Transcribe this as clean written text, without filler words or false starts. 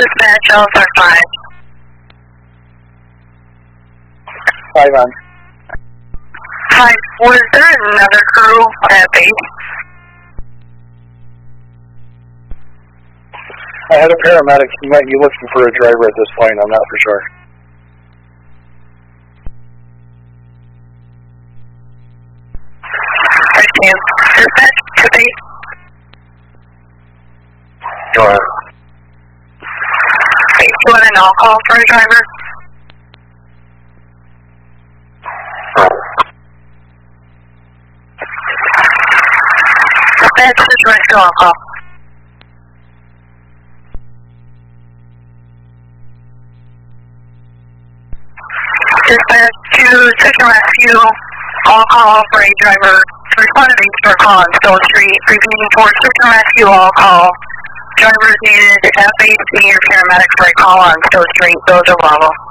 Dispatch, Alpha 5. 5 on. Hi, was there another crew at base? I had a paramedic. He might be looking for a driver at this point. I'm not for sure. Dispatch to base. Go ahead. Okay, you want an all-call for a driver? Dispatch to rescue all-call. Dispatch to search and rescue, all-call for a driver. Responded for a call on Stone Street. Repeating for search and rescue, all-call. Drivers needed FAC or paramedic for a call on Stone Street. Those are Bravo.